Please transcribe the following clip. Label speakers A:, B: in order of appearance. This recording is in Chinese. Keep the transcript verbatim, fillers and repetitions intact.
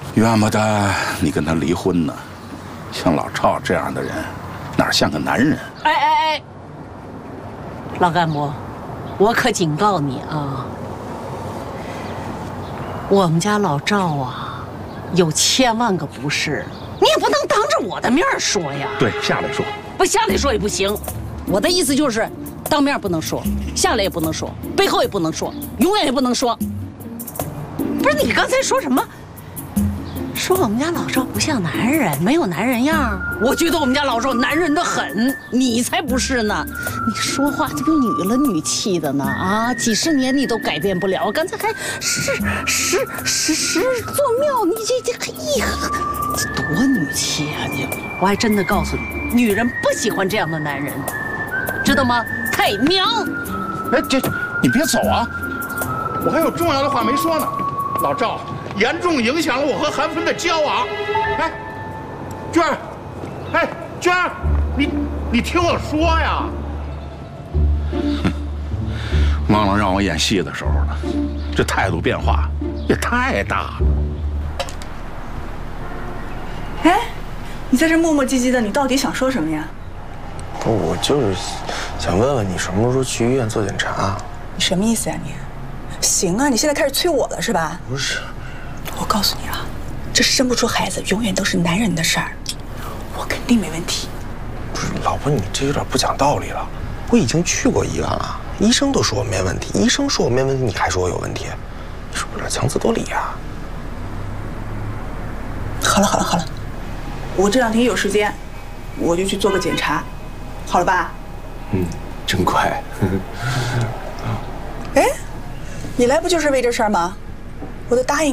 A: 怨不得你跟他离婚呢。像老赵这样的人，哪像个男人？
B: 哎哎哎，老干部，我可警告你啊，我们家老赵啊，有千万个不是，你也不能当着我的面说呀。
A: 对，下来说。
B: 不下来说也不行。我的意思就是，当面不能说，下来也不能说，背后也不能说，永远也不能说。不是你刚才说什么？说我们家老赵不像男人，没有男人样。我觉得我们家老赵男人的很，你才不是呢。你说话这不女了女气的呢啊！几十年你都改变不了，刚才还十十十十座庙，你这这嘿，多女气啊你！我还真的告诉你，女人不喜欢这样的男人，知道吗？太娘！
A: 哎，这你别走啊，我还有重要的话没说呢。老赵严重影响了我和韩芬的交往。哎，娟儿，哎，娟儿，你你听我说呀。忘了让我演戏的时候了，这态度变化也太大了。
C: 哎，你在这磨磨唧唧的，你到底想说什么呀？
D: 不，我就是想问问你什么时候去医院做检查？
C: 你什么意思呀你？行啊，你现在开始催我了是吧？
D: 不是，
C: 我告诉你啊，这生不出孩子永远都是男人的事儿，我肯定没问题。
D: 不是，老婆，你这有点不讲道理了。我已经去过医院了，医生都说我没问题，医生说我没问题，你还说我有问题，你是不是有点强词夺理啊？
C: 好了好了好了，我这两天有时间，我就去做个检查，好了吧？
D: 嗯，真快。
C: 哎，你来不就是为这事儿吗？我都答应。